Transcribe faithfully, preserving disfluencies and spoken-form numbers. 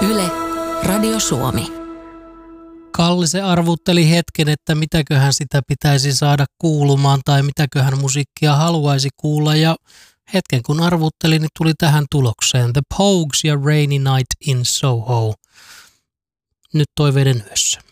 Yle, Radio Suomi. Kalli se arvutteli hetken, että mitäköhän sitä pitäisi saada kuulumaan tai mitäköhän musiikkia haluaisi kuulla. Ja hetken kun arvutteli, niin tuli tähän tulokseen. The Pogues ja Rainy Night in Soho. Nyt toiveiden yössä.